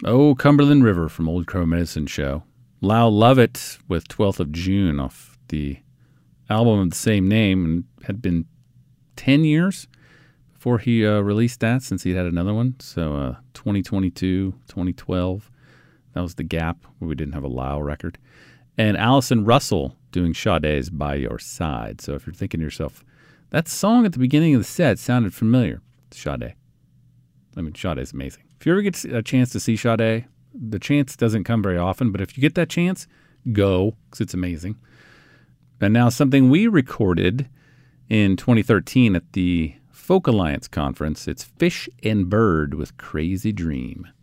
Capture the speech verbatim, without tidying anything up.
Oh, Cumberland River from Old Crow Medicine Show. Lyle Lovett with twelfth of June off the album of the same name, and had been ten years before he uh, released that, since he had another one. So uh, twenty twenty-two, twenty twelve, that was the gap where we didn't have a Lyle record. And Allison Russell doing Sade's By Your Side. So if you're thinking to yourself, that song at the beginning of the set sounded familiar, it's Sade. I mean, Sade's amazing. If you ever get a chance to see Sade, the chance doesn't come very often, but if you get that chance, go, because it's amazing. And now something we recorded in twenty thirteen at the Folk Alliance Conference. It's Fish and Bird with Crazy Dream.